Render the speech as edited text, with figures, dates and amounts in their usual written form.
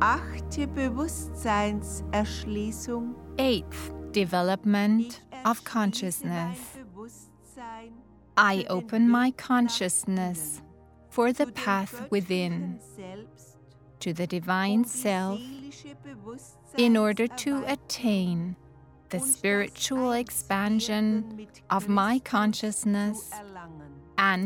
8. Bewusstseinserschließung. 8th development of consciousness. I open my consciousness for the path within, to the divine self, in order to attain the spiritual expansion of my consciousness and